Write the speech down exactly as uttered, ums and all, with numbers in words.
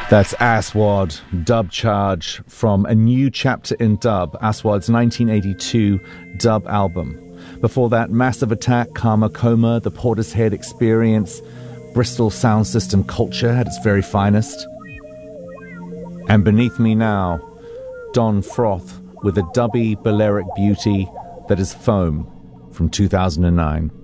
That's Aswad, Dub Charge, from a new chapter in dub, Aswad's nineteen eighty-two dub album. Before that, Massive Attack, Karma Coma, The Portishead Experience, Bristol Sound System Culture at its very finest. And beneath me now, Don Froth with a dubby Balearic beauty that is Foam from two thousand nine.